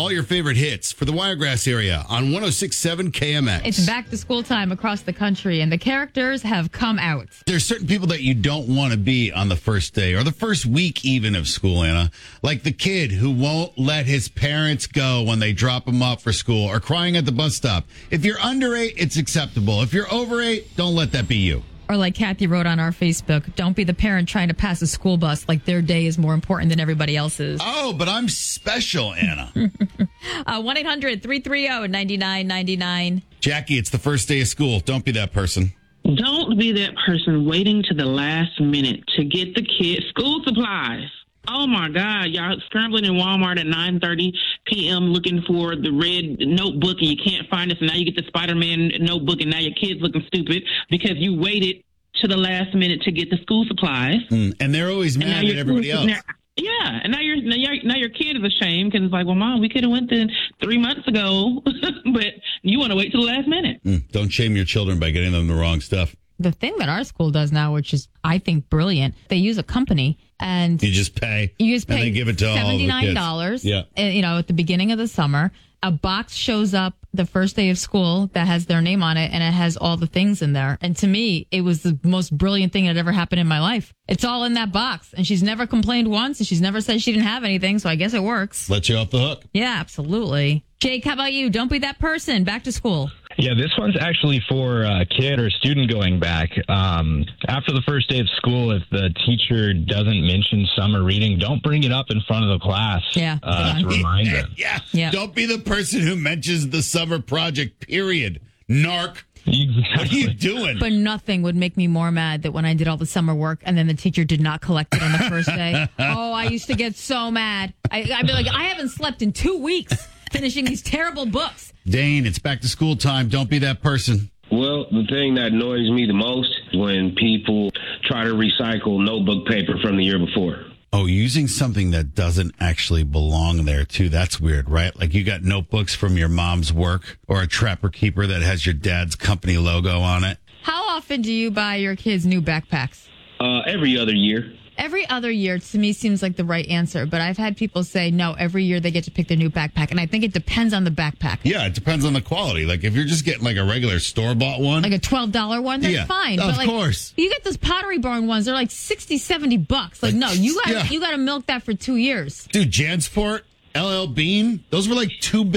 all your favorite hits for the Wiregrass area on 106.7 KMX. It's back to school time across the country, and the characters have come out. There's certain people that you don't want to be on the first day or the first week even of school, Anna. Like the kid who won't let his parents go when they drop him off for school or crying at the bus stop. If you're under 8, it's acceptable. If you're over 8, don't let that be you. Or like Kathy wrote on our Facebook, don't be the parent trying to pass a school bus like their day is more important than everybody else's. Oh, but I'm special, Anna. 1-800-330-9999. Jackie, it's the first day of school. Don't be that person. Don't be that person waiting to the last minute to get the kids school supplies. Oh, my God. Y'all scrambling in Walmart at 9:30 p.m. looking for the red notebook, and you can't find it. So now you get the Spider-Man notebook, and now your kid's looking stupid because you waited to the last minute to get the school supplies. And they're always mad at everybody else. Yeah, and now your kid is ashamed because it's like, well, Mom, we could have went there 3 months ago, but you want to wait till the last minute. Don't shame your children by getting them the wrong stuff. The thing that our school does now, which is, I think, brilliant, they use a company and you just pay. And they give it to all the kids. $79. Yeah. At the beginning of the summer, a box shows up the first day of school that has their name on it, and it has all the things in there. And to me, it was the most brilliant thing that ever happened in my life. It's all in that box, and she's never complained once, and she's never said she didn't have anything, so I guess it works. Let you off the hook. Yeah, absolutely. Jake, how about you? Don't be that person. Back to school. Yeah, this one's actually for a kid or student going back. After the first day of school, if the teacher doesn't mention summer reading, don't bring it up in front of the class. Yeah. To remind them. Yeah. Don't be the person who mentions the summer project, period. Narc. Exactly. What are you doing? But nothing would make me more mad than when I did all the summer work and then the teacher did not collect it on the first day. Oh, I used to get so mad. I'd be like, I haven't slept in 2 weeks finishing these terrible books. Dane, it's back to school time. Don't be that person. Well, the thing that annoys me the most is when people try to recycle notebook paper from the year before. Oh, using something that doesn't actually belong there, too. That's weird, right? Like you got notebooks from your mom's work or a Trapper Keeper that has your dad's company logo on it. How often do you buy your kids new backpacks? Every other year. Every other year, to me, seems like the right answer. But I've had people say, no, every year they get to pick their new backpack. And I think it depends on the backpack. Yeah, it depends on the quality. Like if you're just getting like a regular store-bought one. Like a $12 one, that's fine. Of but course. You get those Pottery Barn ones, they're like $60-$70. Like, no, you got to milk that for 2 years. Dude, Jansport, LL Bean, those were like $2 billion.